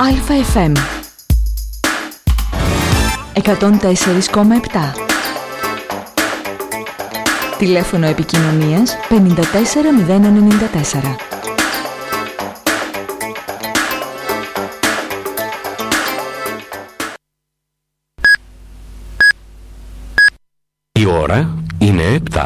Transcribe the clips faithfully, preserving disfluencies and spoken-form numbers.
Αλφα εφ εμ εκατόν τέσσερα κόμμα επτά. Τηλέφωνο επικοινωνίας πενήντα τέσσερα μηδέν ενενήντα τέσσερα. Η ώρα είναι επτά.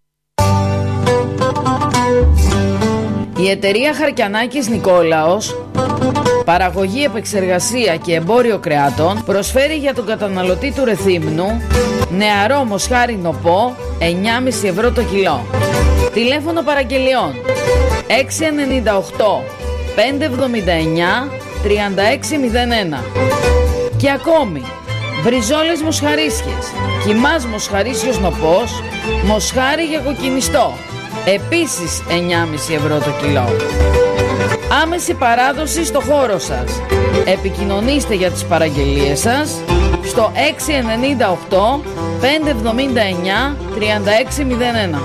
Η εταιρεία Χαρκιανάκης Νικόλαος, παραγωγή, επεξεργασία και εμπόριο κρεάτων, προσφέρει για τον καταναλωτή του Ρεθύμνου νεαρό μοσχάρι νοπό εννιά κόμμα πέντε ευρώ το κιλό. Τηλέφωνο παραγγελιών έξι εννιά οκτώ πέντε εβδομήντα εννιά τριάντα έξι μηδέν ένα. Και ακόμη μπριζόλες μοσχαρίσιες, κιμάς μοσχαρίσιος νοπός, μοσχάρι για κοκκινιστό, επίσης εννιά κόμμα πέντε ευρώ το κιλό. Άμεση παράδοση στο χώρο σας. Επικοινωνήστε για τις παραγγελίες σας στο έξι εννιά οκτώ πέντε εβδομήντα εννιά τριάντα έξι μηδέν ένα.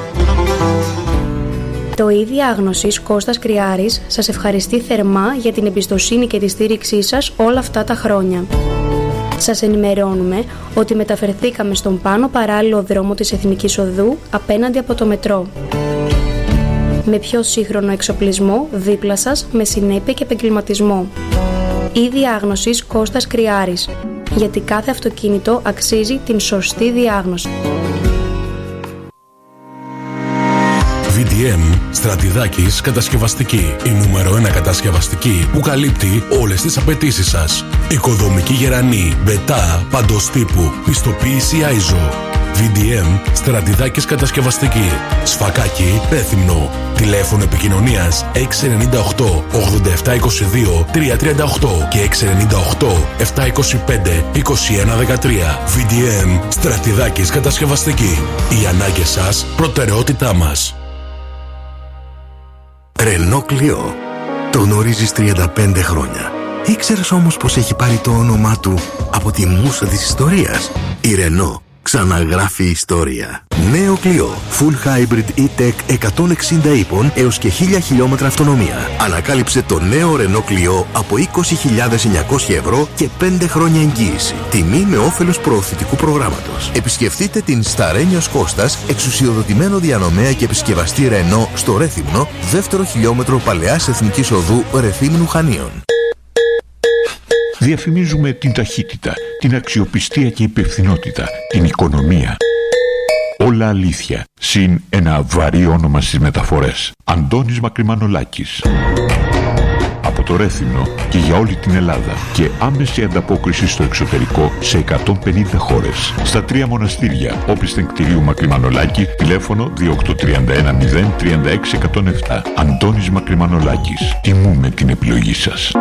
Το ΙΔΙ Διάγνωσης Κώστας Κριάρης σας ευχαριστεί θερμά για την εμπιστοσύνη και τη στήριξή σας όλα αυτά τα χρόνια. Σας ενημερώνουμε ότι μεταφερθήκαμε στον πάνω παράλληλο δρόμο της Εθνικής Οδού απέναντι από το μετρό. Με πιο σύγχρονο εξοπλισμό δίπλα σας, με συνέπεια και επαγγελματισμό. ΙΔΙ Διάγνωσης Κώστας Κριάρης. Γιατί κάθε αυτοκίνητο αξίζει την σωστή διάγνωση. βι ντι εμ Στρατιδάκης Κατασκευαστική. Η νούμερο ένα κατασκευαστική που καλύπτει όλες τις απαιτήσεις σας. Οικοδομική γερανή, μπετά, παντός τύπου, πιστοποίηση άιζο. βι ντι εμ Στρατιδάκης Κατασκευαστική. Σφακάκι, Ρέθυμνο. Τηλέφωνο επικοινωνίας έξι εννιά οκτώ ογδόντα επτά είκοσι δύο τριακόσια τριάντα οκτώ και έξι εννιά οκτώ επτακόσια είκοσι πέντε είκοσι ένα δεκατρία. βι ντι εμ Στρατιδάκης Κατασκευαστική. Οι ανάγκες σας προτεραιότητά μας. Ρενό Κλιό. Το γνωρίζεις τριάντα πέντε χρόνια. Ήξερες όμως πως έχει πάρει το όνομά του από τη μούσα της ιστορίας? Η Ρενό ξαναγράφει ιστορία. Νέο Κλιό. Full Hybrid E-Tech εκατόν εξήντα ύπων έως και χίλια χιλιόμετρα αυτονομία. Ανακάλυψε το νέο Ρενό Κλιό από είκοσι χιλιάδες εννιακόσια ευρώ και πέντε χρόνια εγγύηση. Τιμή με όφελος προωθητικού προγράμματος. Επισκεφτείτε την Σταρένιος Κώστας, εξουσιοδοτημένο διανομέα και επισκευαστή Ρενό στο Ρέθυμνο, δεύτερο χιλιόμετρο Παλαιάς Εθνικής Οδού Ρεθύμνου Χανίων. Διαφημίζουμε την ταχύτητα, την αξιοπιστία και υπευθυνότητα, την οικονομία. Όλα αλήθεια, συν ένα βαρύ όνομα στις μεταφορές. Αντώνης Μακρυμανολάκης. Από το Ρέθυμνο και για όλη την Ελλάδα και άμεση ανταπόκριση στο εξωτερικό σε εκατόν πενήντα χώρες. Στα τρία μοναστήρια, όπισθεν κτηρίου Μακρυμανολάκη, τηλέφωνο δύο οκτώ τρία ένα μηδέν τρία έξι ένα μηδέν επτά. Αντώνης Μακρυμανολάκης. Τιμούμε την επιλογή σας.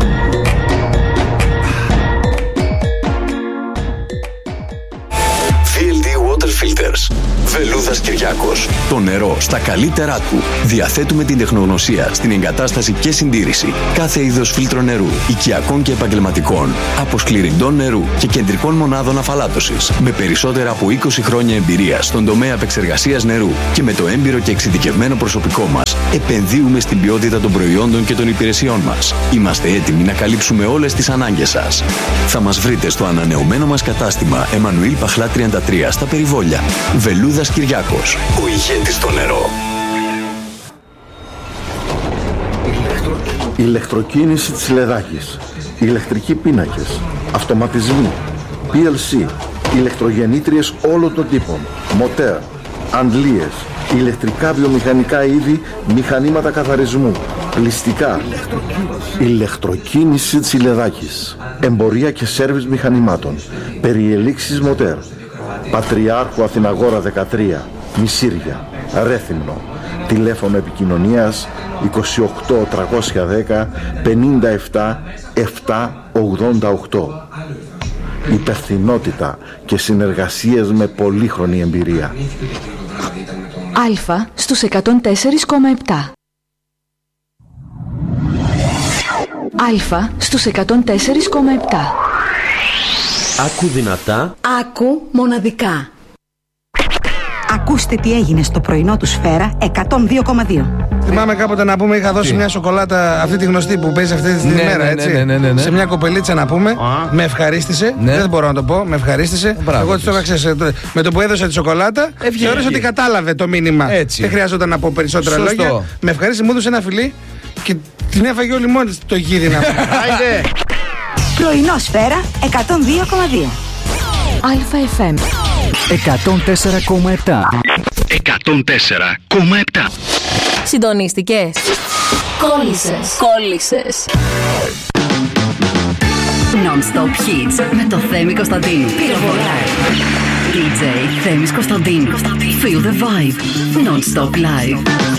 βι ελ ντι Water Filters. Βελούδας Κυριάκος. Το νερό στα καλύτερά του. Διαθέτουμε την τεχνογνωσία στην εγκατάσταση και συντήρηση κάθε είδος φίλτρο νερού, οικιακών και επαγγελματικών, αποσκληρυντών νερού και κεντρικών μονάδων αφαλάτωσης. Με περισσότερα από είκοσι χρόνια εμπειρία στον τομέα επεξεργασίας νερού και με το έμπειρο και εξειδικευμένο προσωπικό μας, επενδύουμε στην ποιότητα των προϊόντων και των υπηρεσιών μας. Είμαστε έτοιμοι να καλύψουμε όλες τις ανάγκες σας. Θα μας βρείτε στο ανανεωμένο μας κατάστημα Εμμανουήλ Παχλά τριάντα τρία στα Περιβόλια. Βελούδας Κυριάκος. Ο ηγέτης στο νερό. Ηλεκτροκίνηση της Λεδάκης. Ηλεκτρικοί πίνακες. Αυτοματισμοί. πι ελ σι. Ηλεκτρογεννήτριες όλων των τύπων. Μοτέρ. Αντλίες. Ηλεκτρικά βιομηχανικά είδη. Μηχανήματα καθαρισμού. Πλυστικά. Ηλεκτροκίνηση της Λεδάκης. Εμπορία και σέρβις μηχανημάτων. Περιελήξεις μοτέρ. Πατριάρχου Αθηναγόρα δεκατρία, Μισήρια, Ρέθυμνο. Τηλέφωνο επικοινωνίας είκοσι οκτώ τριακόσια δέκα πενήντα επτά επτακόσια ογδόντα οκτώ. Υπευθυνότητα και συνεργασίες με πολύχρονη εμπειρία. Αλφα στους εκατόν τέσσερα κόμμα επτά. Αλφα στους εκατόν τέσσερα κόμμα επτά. Άκου δυνατά. Άκου μοναδικά. Ακούστε τι έγινε στο πρωινό του Σφαίρα εκατόν δύο κόμμα δύο. Θυμάμαι κάποτε να πούμε, είχα δώσει τι? μια σοκολάτα, αυτή τη γνωστή που παίζει αυτή τη ναι, μέρα, ναι, έτσι. Ναι, ναι, ναι, ναι. Σε μια κοπελίτσα να πούμε, Α. με ευχαρίστησε. Ναι. Δεν μπορώ να το πω, με ευχαρίστησε. Μπράβο, εγώ τη το έκανα, με το που έδωσα τη σοκολάτα, θεώρησα ότι κατάλαβε το μήνυμα. Έτσι. Δεν χρειάζονταν να πω περισσότερα Σωστό. λόγια. Με ευχαρίστησε, μου έδωσε ένα φιλί και την έφαγε όλη μόνη το γίδι να πούμε. Πρωινό Σφαίρα εκατόν δύο κόμμα δύο. ΑΕΦ εκατόν τέσσερα κόμμα επτά. εκατόν τέσσερα κόμμα επτά. Συντονίστηκες. Κόλλησες. Κόλλησες. Non-stop hits με το Θέμη Κωνσταντίνου. Πυροβολάει. ντι τζέι Θέμης Κωνσταντίνου. Feel the vibe. Non-stop live.